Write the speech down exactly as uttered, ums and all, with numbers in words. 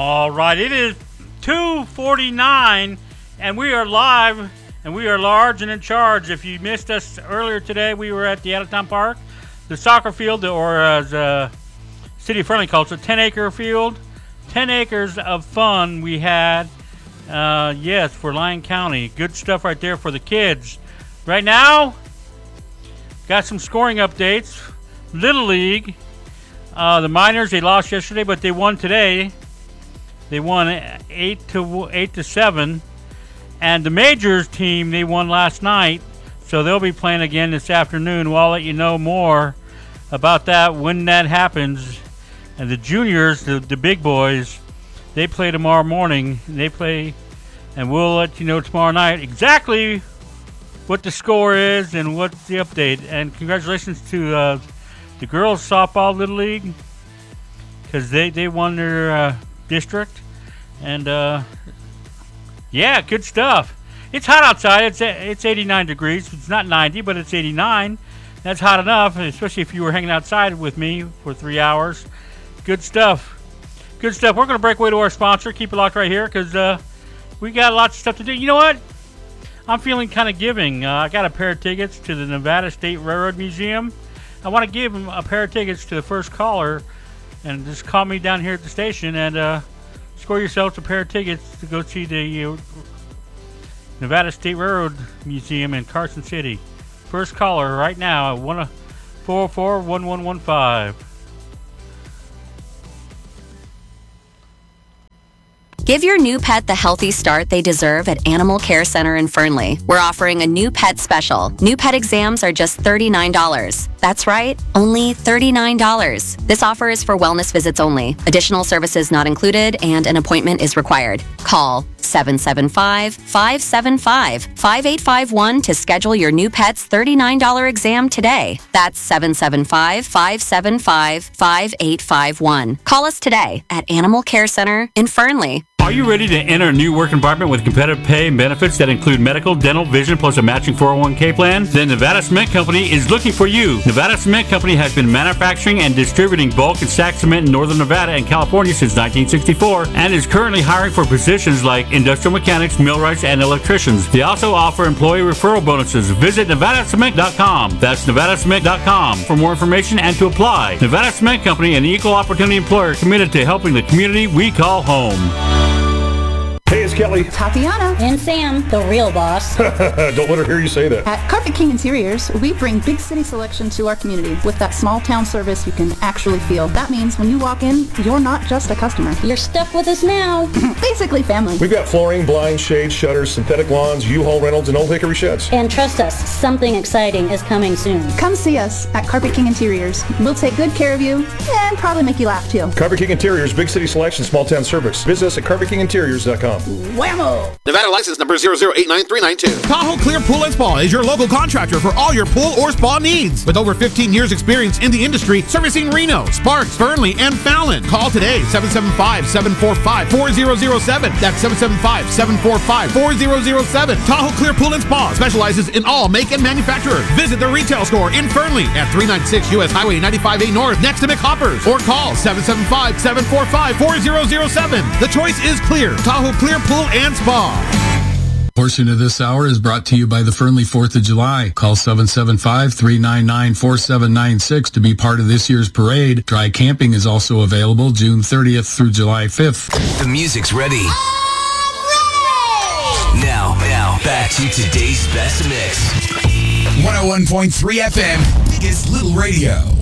All right, it is two forty-nine, and we are live, and we are large and in charge. If you missed us earlier today, we were at the out-of-town park, the soccer field, or as uh, City of Friendly calls it, ten-acre field. ten acres of fun we had, uh, yes, for Lyon County. Good stuff right there for the kids. Right now, got some scoring updates. Little League, uh, the Miners, they lost yesterday, but they won today. They won eight to eight to seven, and the Majors team, they won last night, so they'll be playing again this afternoon. Well, I'll let you know more about that when that happens. And the juniors, the, the big boys, they play tomorrow morning. They play, and we'll let you know tomorrow night exactly what the score is and what's the update. And congratulations to uh, the girls softball Little League, because they, they won their uh, district. And, uh, yeah, good stuff. It's hot outside. It's it's eighty-nine degrees. It's not ninety, but it's eighty-nine. That's hot enough, especially if you were hanging outside with me for three hours. Good stuff. Good stuff. We're going to break away to our sponsor. Keep it locked right here, because uh, we got lots of stuff to do. You know what? I'm feeling kind of giving. Uh, I got a pair of tickets to the Nevada State Railroad Museum. I want to give them a pair of tickets to the first caller, and just call me down here at the station and uh, score yourselves a pair of tickets to go see the uh, Nevada State Railroad Museum in Carson City. First caller right now at four oh four, one one one five. Give your new pet the healthy start they deserve at Animal Care Center in Fernley. We're offering a new pet special. New pet exams are just thirty-nine dollars. That's right, only thirty-nine dollars. This offer is for wellness visits only. Additional services not included, and an appointment is required. Call seven seven five, five seven five, five eight five one to schedule your new pet's thirty-nine dollars exam today. That's seven seven five, five seven five, five eight five one. Call us today at Animal Care Center in Fernley. Are you ready to enter a new work environment with competitive pay and benefits that include medical, dental, vision, plus a matching four oh one k plan? Then Nevada Cement Company is looking for you. Nevada Cement Company has been manufacturing and distributing bulk and stack cement in northern Nevada and California since nineteen sixty-four and is currently hiring for positions like industrial mechanics, millwrights, and electricians. They also offer employee referral bonuses. Visit nevada cement dot com. That's nevada cement dot com for more information and to apply. Nevada Cement Company, an equal opportunity employer committed to helping the community we call home. Hey, it's Kelly. Tatiana. And Sam, the real boss. Don't let her hear you say that. At Carpet King Interiors, we bring big city selection to our community with that small town service you can actually feel. That means when you walk in, you're not just a customer. You're stuck with us now. Basically family. We've got flooring, blinds, shades, shutters, synthetic lawns, U-Haul rentals, and Old Hickory sheds. And trust us, something exciting is coming soon. Come see us at Carpet King Interiors. We'll take good care of you and probably make you laugh too. Carpet King Interiors, big city selection, small town service. Visit us at carpet king interiors dot com. Whammo! Nevada license number zero zero eight nine three nine two. Tahoe Clear Pool and Spa is your local contractor for all your pool or spa needs. With over fifteen years experience in the industry, servicing Reno, Sparks, Fernley, and Fallon. Call today, seven seven five, seven four five, four zero zero seven. That's seven seven five, seven four five, four zero zero seven. Tahoe Clear Pool and Spa specializes in all make and manufacturers. Visit the retail store in Fernley at three ninety-six U S Highway ninety-five A North next to McHoppers. Or call seven seven five, seven four five, four zero zero seven. The choice is clear. Tahoe Clear Pool and Spa. Portion of this hour is brought to you by the Fernley fourth of July. Call seven seven five, three nine nine, four seven nine six to be part of this year's parade. Dry camping is also available June thirtieth through July fifth. The music's ready. I'm ready! Now, now, back to today's best mix. one oh one point three F M, biggest little radio.